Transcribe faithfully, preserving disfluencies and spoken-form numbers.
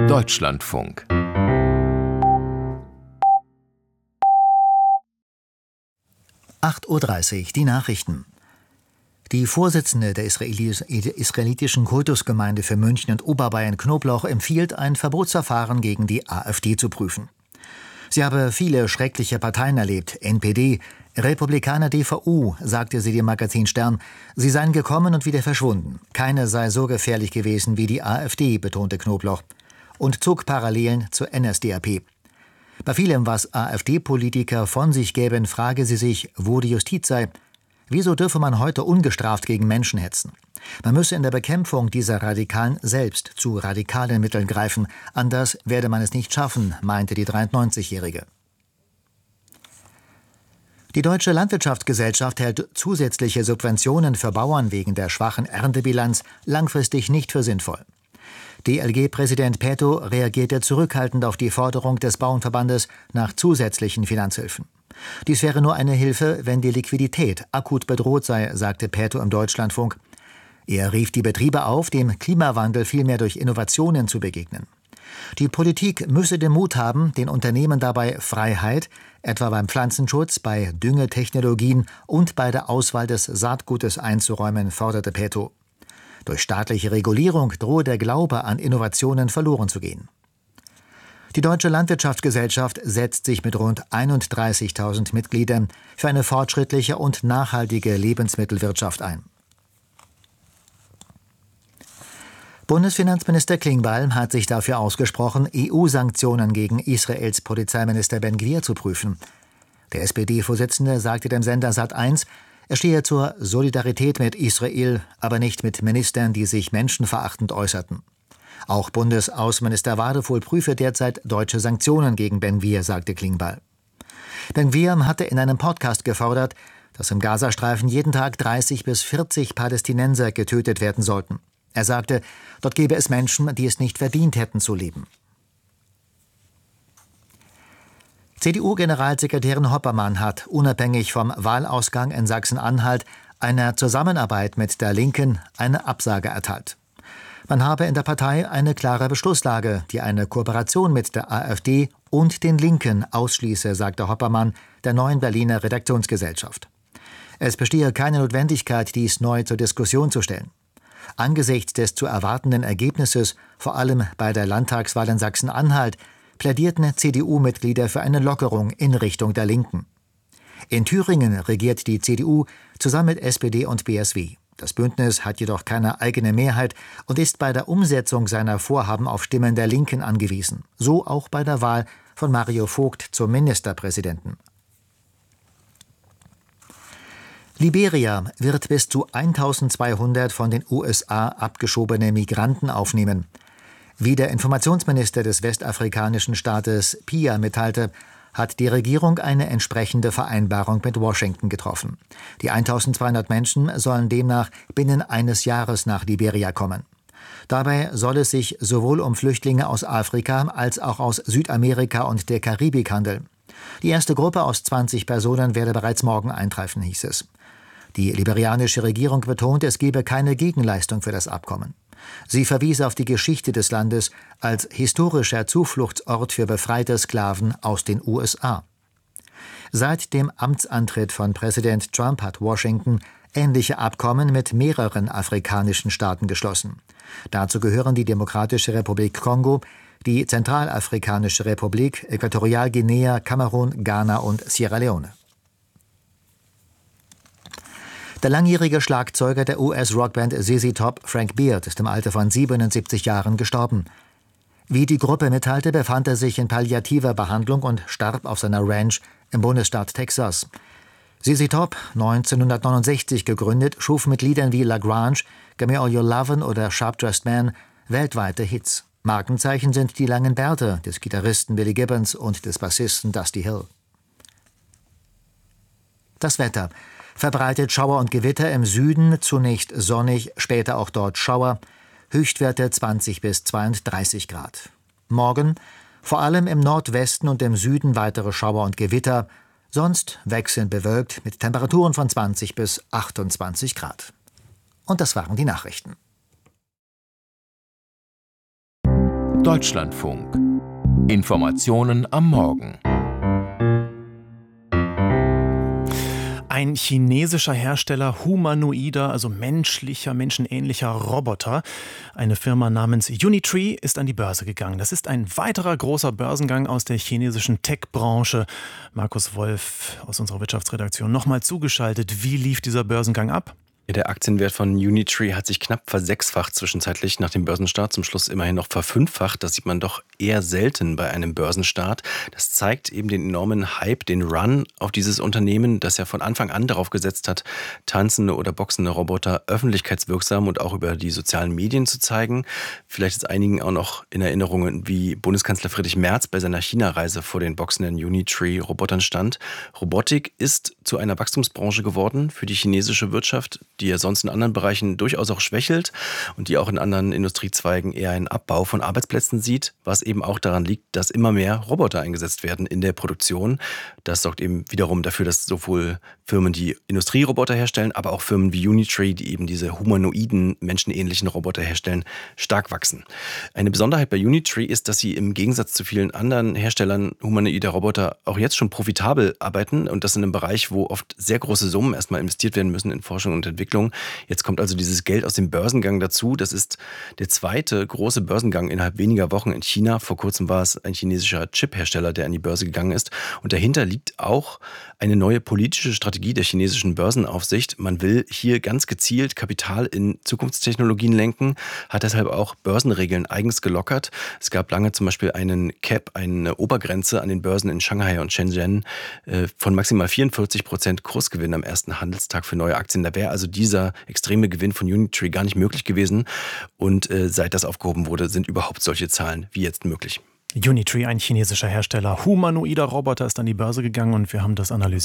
Deutschlandfunk. acht Uhr dreißig, die Nachrichten. Die Vorsitzende der israelitischen Kultusgemeinde für München und Oberbayern Knoblauch empfiehlt, ein Verbotsverfahren gegen die AfD zu prüfen. Sie habe viele schreckliche Parteien erlebt, N P D, Republikaner, D V U, sagte sie dem Magazin Stern. Sie seien gekommen und wieder verschwunden. Keine sei so gefährlich gewesen wie die AfD, betonte Knoblauch und zog Parallelen zur N S D A P. Bei vielem, was AfD-Politiker von sich gäben, frage sie sich, wo die Justiz sei. Wieso dürfe man heute ungestraft gegen Menschen hetzen? Man müsse in der Bekämpfung dieser Radikalen selbst zu radikalen Mitteln greifen. Anders werde man es nicht schaffen, meinte die dreiundneunzigjährige. Die Deutsche Landwirtschaftsgesellschaft hält zusätzliche Subventionen für Bauern wegen der schwachen Erntebilanz langfristig nicht für sinnvoll. D L G-Präsident Peto reagierte zurückhaltend auf die Forderung des Bauernverbandes nach zusätzlichen Finanzhilfen. Dies wäre nur eine Hilfe, wenn die Liquidität akut bedroht sei, sagte Peto im Deutschlandfunk. Er rief die Betriebe auf, dem Klimawandel vielmehr durch Innovationen zu begegnen. Die Politik müsse den Mut haben, den Unternehmen dabei Freiheit, etwa beim Pflanzenschutz, bei Düngetechnologien und bei der Auswahl des Saatgutes einzuräumen, forderte Peto. Durch staatliche Regulierung drohe der Glaube an Innovationen verloren zu gehen. Die Deutsche Landwirtschaftsgesellschaft setzt sich mit rund einunddreißigtausend Mitgliedern für eine fortschrittliche und nachhaltige Lebensmittelwirtschaft ein. Bundesfinanzminister Klingbeil hat sich dafür ausgesprochen, E U-Sanktionen gegen Israels Polizeiminister Ben-Gvir zu prüfen. Der S P D-Vorsitzende sagte dem Sender Sat eins, er stehe zur Solidarität mit Israel, aber nicht mit Ministern, die sich menschenverachtend äußerten. Auch Bundesaußenminister Wadefuhl prüfe derzeit deutsche Sanktionen gegen Ben-Gvir, sagte Klingbeil. Ben-Gvir hatte in einem Podcast gefordert, dass im Gazastreifen jeden Tag dreißig bis vierzig Palästinenser getötet werden sollten. Er sagte, dort gebe es Menschen, die es nicht verdient hätten zu leben. C D U-Generalsekretärin Hoppermann hat, unabhängig vom Wahlausgang in Sachsen-Anhalt, einer Zusammenarbeit mit der Linken eine Absage erteilt. Man habe in der Partei eine klare Beschlusslage, die eine Kooperation mit der AfD und den Linken ausschließe, sagte Hoppermann der Neuen Berliner Redaktionsgesellschaft. Es bestehe keine Notwendigkeit, dies neu zur Diskussion zu stellen. Angesichts des zu erwartenden Ergebnisses, vor allem bei der Landtagswahl in Sachsen-Anhalt, plädierten C D U-Mitglieder für eine Lockerung in Richtung der Linken. In Thüringen regiert die C D U zusammen mit S P D und B S W. Das Bündnis hat jedoch keine eigene Mehrheit und ist bei der Umsetzung seiner Vorhaben auf Stimmen der Linken angewiesen. So auch bei der Wahl von Mario Vogt zum Ministerpräsidenten. Liberia wird bis zu eintausendzweihundert von den U S A abgeschobene Migranten aufnehmen. Wie der Informationsminister des westafrikanischen Staates Pia mitteilte, hat die Regierung eine entsprechende Vereinbarung mit Washington getroffen. Die eintausendzweihundert Menschen sollen demnach binnen eines Jahres nach Liberia kommen. Dabei soll es sich sowohl um Flüchtlinge aus Afrika als auch aus Südamerika und der Karibik handeln. Die erste Gruppe aus zwanzig Personen werde bereits morgen eintreffen, hieß es. Die liberianische Regierung betont, es gebe keine Gegenleistung für das Abkommen. Sie verwies auf die Geschichte des Landes als historischer Zufluchtsort für befreite Sklaven aus den U S A. Seit dem Amtsantritt von Präsident Trump hat Washington ähnliche Abkommen mit mehreren afrikanischen Staaten geschlossen. Dazu gehören die Demokratische Republik Kongo, die Zentralafrikanische Republik, Äquatorialguinea, Kamerun, Ghana und Sierra Leone. Der langjährige Schlagzeuger der U S-Rockband Z Z Top, Frank Beard, ist im Alter von siebenundsiebzig Jahren gestorben. Wie die Gruppe mitteilte, befand er sich in palliativer Behandlung und starb auf seiner Ranch im Bundesstaat Texas. Z Z Top, neunzehnhundertneunundsechzig gegründet, schuf mit Liedern wie La Grange, Gimme All Your Lovin' oder Sharp Dressed Man weltweite Hits. Markenzeichen sind die langen Bärte des Gitarristen Billy Gibbons und des Bassisten Dusty Hill. Das Wetter. Verbreitet Schauer und Gewitter im Süden, zunächst sonnig, später auch dort Schauer, Höchstwerte zwanzig bis zweiunddreißig Grad. Morgen vor allem im Nordwesten und im Süden weitere Schauer und Gewitter, sonst wechselnd bewölkt mit Temperaturen von zwanzig bis achtundzwanzig Grad. Und das waren die Nachrichten. Deutschlandfunk. Informationen am Morgen. Ein chinesischer Hersteller humanoider, also menschlicher, menschenähnlicher Roboter. Eine Firma namens Unitree ist an die Börse gegangen. Das ist ein weiterer großer Börsengang aus der chinesischen Tech-Branche. Markus Wolf aus unserer Wirtschaftsredaktion nochmal zugeschaltet. Wie lief dieser Börsengang ab? Der Aktienwert von Unitree hat sich knapp versechsfacht zwischenzeitlich nach dem Börsenstart, zum Schluss immerhin noch verfünffacht. Das sieht man doch eher selten bei einem Börsenstart. Das zeigt eben den enormen Hype, den Run auf dieses Unternehmen, das ja von Anfang an darauf gesetzt hat, tanzende oder boxende Roboter öffentlichkeitswirksam und auch über die sozialen Medien zu zeigen. Vielleicht ist einigen auch noch in Erinnerung, wie Bundeskanzler Friedrich Merz bei seiner China-Reise vor den boxenden Unitree-Robotern stand. Robotik ist zu einer Wachstumsbranche geworden für die chinesische Wirtschaft, die ja sonst in anderen Bereichen durchaus auch schwächelt und die auch in anderen Industriezweigen eher einen Abbau von Arbeitsplätzen sieht, was eben auch daran liegt, dass immer mehr Roboter eingesetzt werden in der Produktion. Das sorgt eben wiederum dafür, dass sowohl Firmen, die Industrieroboter herstellen, aber auch Firmen wie Unitree, die eben diese humanoiden, menschenähnlichen Roboter herstellen, stark wachsen. Eine Besonderheit bei Unitree ist, dass sie im Gegensatz zu vielen anderen Herstellern humanoider Roboter auch jetzt schon profitabel arbeiten und das in einem Bereich, wo oft sehr große Summen erstmal investiert werden müssen in Forschung und Entwicklung. Jetzt kommt also dieses Geld aus dem Börsengang dazu. Das ist der zweite große Börsengang innerhalb weniger Wochen in China. Vor kurzem war es ein chinesischer Chip-Hersteller, der an die Börse gegangen ist. Und dahinter liegt auch eine neue politische Strategie der chinesischen Börsenaufsicht. Man will hier ganz gezielt Kapital in Zukunftstechnologien lenken, hat deshalb auch Börsenregeln eigens gelockert. Es gab lange zum Beispiel einen Cap, eine Obergrenze an den Börsen in Shanghai und Shenzhen von maximal vierundvierzig Prozent Kursgewinn am ersten Handelstag für neue Aktien. Da wäre also dieser extreme Gewinn von Unitree gar nicht möglich gewesen. Und äh, seit das aufgehoben wurde, sind überhaupt solche Zahlen wie jetzt möglich. Unitree, ein chinesischer Hersteller humanoider Roboter, ist an die Börse gegangen und wir haben das analysiert.